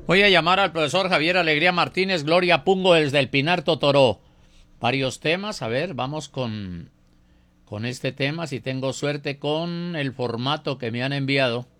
Voy a llamar al profesor Javier Alegría Martínez, Gloria Pungo, desde el Pinar Totoró. Varios temas, a ver, vamos con este tema, si tengo suerte con el formato que me han enviado.